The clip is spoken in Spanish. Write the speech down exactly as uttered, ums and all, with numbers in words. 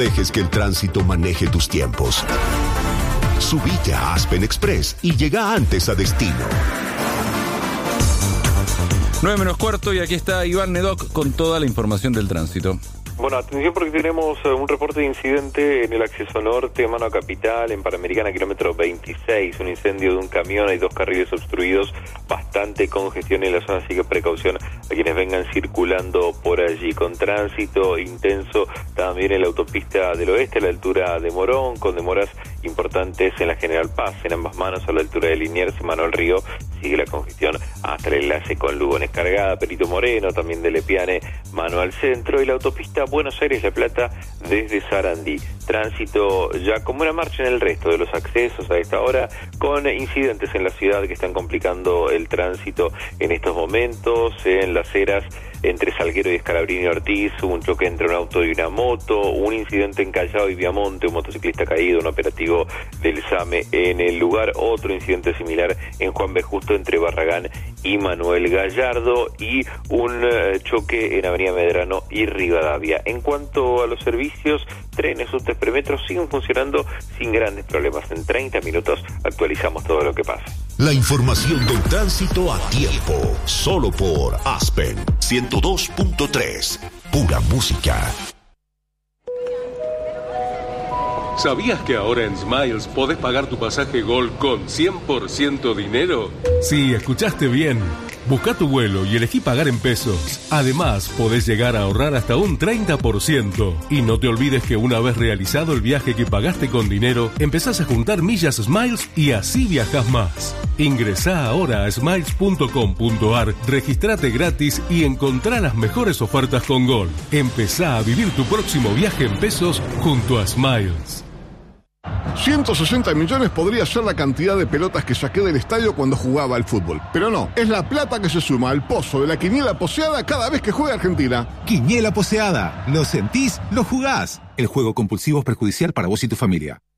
Dejes que el tránsito maneje tus tiempos. Subite a Aspen Express y llega antes a destino. nueve menos cuarto y aquí está Iván Nedoc con toda la información del tránsito. Bueno, atención porque tenemos uh, un reporte de incidente en el acceso norte, mano a Capital, en Panamericana, kilómetro veintiséis, un incendio de un camión, hay dos carriles obstruidos, bastante congestión en la zona, así que precaución a quienes vengan circulando por allí, con tránsito intenso también en la autopista del oeste, a la altura de Morón, con demoras importantes en la General Paz, en ambas manos, a la altura de Liniers y Manuel Río, sigue la congestión hasta el enlace con Lugones. Cargada, Perito Moreno, también de Lepiane, mano al centro, y la autopista Buenos Aires-La Plata desde Sarandí. Tránsito ya con buena marcha en el resto de los accesos a esta hora, con incidentes en la ciudad que están complicando el tránsito en estos momentos, en las eras entre Salguero y Scalabrini Ortiz, hubo un choque entre un auto y una moto, un incidente en Callao y Viamonte, un motociclista caído, un operativo del SAME en el lugar, otro incidente similar en Juan B. Justo entre Barragán y Manuel Gallardo, y un uh, choque en Avenida Medrano y Rivadavia. En cuanto a los servicios, trenes, subtes, premetros siguen funcionando sin grandes problemas. En treinta minutos actualizamos todo lo que pasa. La información del tránsito a tiempo, solo por Aspen ciento dos punto tres, pura música. ¿Sabías que ahora en Smiles podés pagar tu pasaje Gol con cien por ciento dinero? Sí, escuchaste bien. Busca tu vuelo y elegí pagar en pesos. Además, podés llegar a ahorrar hasta un treinta por ciento. Y no te olvides que una vez realizado el viaje que pagaste con dinero, empezás a juntar millas Smiles y así viajás más. Ingresá ahora a smiles punto com punto ar, registrate gratis y encontrá las mejores ofertas con Gol. Empezá a vivir tu próximo viaje en pesos junto a Smiles. ciento sesenta millones podría ser la cantidad de pelotas que saqué del estadio cuando jugaba al fútbol. Pero no, es la plata que se suma al pozo de la quiniela poseada cada vez que juega Argentina. Quiniela poseada. ¿Lo sentís? Lo jugás. El juego compulsivo es perjudicial para vos y tu familia.